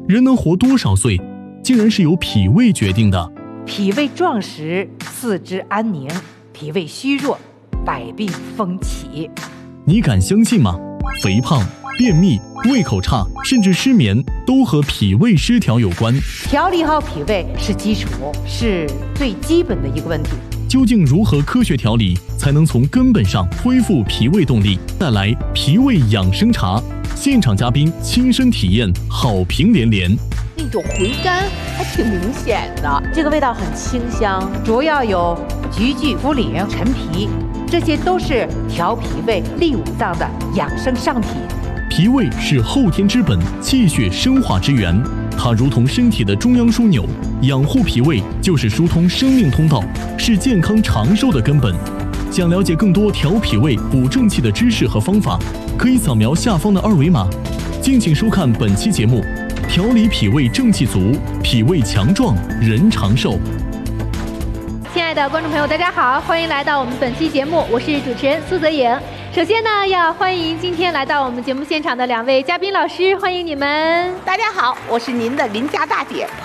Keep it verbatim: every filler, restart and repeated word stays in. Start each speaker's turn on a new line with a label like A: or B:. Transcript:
A: 人能活多少岁，竟然是由脾胃决定的。
B: 脾胃壮实，四肢安宁；脾胃虚弱，百病风起。
A: 你敢相信吗？肥胖、便秘、胃口差，甚至失眠，都和脾胃失调有关。
B: 调理好脾胃是基础，是最基本的一个问题。
A: 究竟如何科学调理，才能从根本上恢复脾胃动力？带来脾胃养生茶，现场嘉宾亲身体验，好评连连。
C: 那种回甘还挺明显的，
B: 这个味道很清香，主要有菊苣、茯苓、陈皮，这些都是调脾胃、利五脏的养生上品。
A: 脾胃是后天之本，气血生化之源，它如同身体的中央枢纽，养护脾胃就是疏通生命通道，是健康长寿的根本。想了解更多调脾胃、补正气的知识和方法，可以扫描下方的二维码。敬请收看本期节目，调理脾胃正气足，脾胃强壮，人长寿。
D: 亲爱的观众朋友，大家好，欢迎来到我们本期节目，我是主持人苏泽颖。首先呢，要欢迎今天来到我们节目现场的两位嘉宾老师，欢迎你们。
C: 大家好，我是您的邻家大姐